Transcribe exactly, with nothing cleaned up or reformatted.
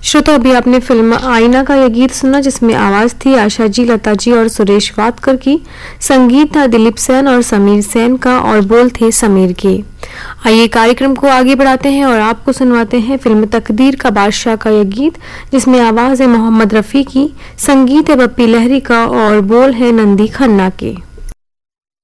श्रोता, अभी आपने फिल्म आईना का यह गीत सुना जिसमें आवाज थी आशा जी, लता जी और सुरेश वाडकर की। संगीत था दिलीप सेन और समीर सेन का और बोल थे समीर के। आइए कार्यक्रम को आगे बढ़ाते हैं और आपको सुनवाते हैं फिल्म तकदीर का बादशाह का यह गीत जिसमें आवाज है मोहम्मद रफी की, संगीत है बप्पी लहरी का और बोल है नंदी खन्ना के।